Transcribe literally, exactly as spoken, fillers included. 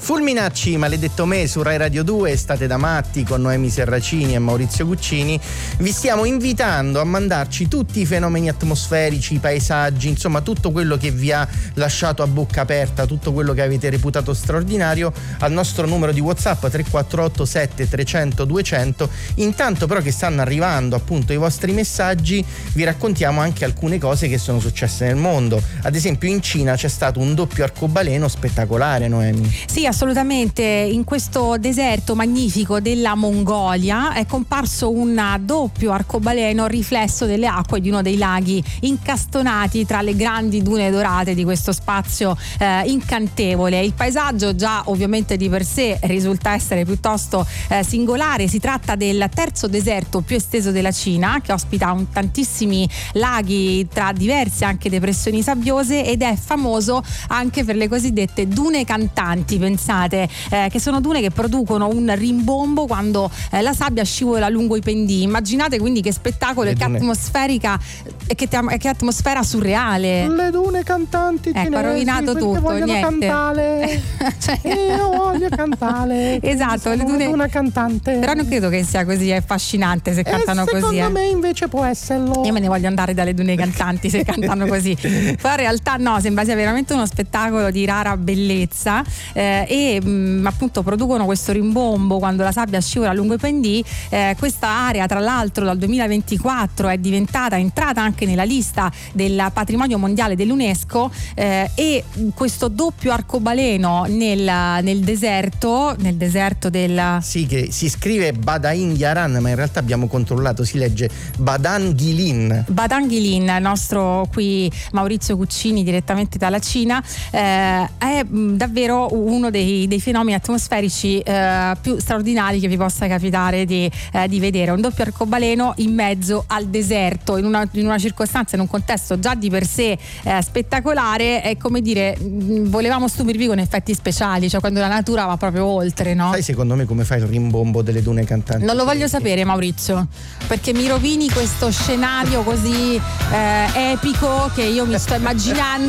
Fulminacci, maledetto me, su Rai Radio due, state da matti con Noemi Serracini e Maurizio Guccini. Vi stiamo invitando a mandarci tutti i fenomeni atmosferici, i paesaggi, insomma tutto quello che vi ha lasciato a bocca aperta, tutto quello che avete reputato straordinario al nostro numero di WhatsApp tre quattro otto sette trecento duecento. Intanto però che stanno arrivando appunto i vostri messaggi, vi raccontiamo anche alcune cose che sono successe nel mondo. Ad esempio in Cina c'è stato un doppio arcobaleno spettacolare, Noemi. Sì, assolutamente. In questo deserto magnifico della Mongolia è comparso un doppio arcobaleno riflesso delle acque di uno dei laghi incastonati tra le grandi dune dorate di questo spazio eh, incantevole. Il paesaggio già ovviamente di per sé risulta essere piuttosto eh, singolare. Si tratta del terzo deserto più esteso della Cina, che ospita un, tantissimi laghi tra diverse anche depressioni sabbiose, ed è famoso anche per le cosiddette dune cantanti, pensate, eh, che sono dune che producono un rimbombo quando eh, la sabbia scivola lungo i pendii. Immaginate quindi che spettacolo e che atmosferica e che, che atmosfera surreale. Le dune cantanti cinesi, ecco, ha rovinato tutto, niente. Cantare. Cioè, io voglio cantare. Esatto, le dune, una cantante. Però non credo che sia così affascinante se e cantano secondo così. Secondo eh. me invece può esserlo. Io me ne voglio andare dalle dune cantanti se cantano così. Però in realtà no, sembra sia veramente uno spettacolo di rara bellezza eh, e mh, appunto producono questo rimbombo quando la sabbia scivola lungo i pendii. Eh, questa area tra l'altro dal duemilaventiquattro è diventata, è entrata anche nella lista del patrimonio mondiale dell'UNESCO eh, e questo doppio arcobaleno nel, nel deserto, nel deserto del... Sì, che si scrive Badain Yaran, ma in realtà abbiamo controllato, si legge Badangilin. Badangilin, il nostro qui Maurizio Guccini direttamente dalla Cina, eh, è mh, davvero uno dei, dei fenomeni atmosferici eh, più straordinari che vi possa capitare di, eh, di vedere. Un doppio arcobaleno in mezzo al deserto, in una, in una circostanza, in un contesto già di per sé eh, spettacolare. È come dire, mh, volevamo stupirvi con effetti speciali, cioè quando la natura va proprio oltre, no? Sai secondo me come fai il rimbombo delle dune cantanti? Non lo voglio sapere, Maurizio, perché mi rovini questo scenario così eh, epico che io mi sto immaginando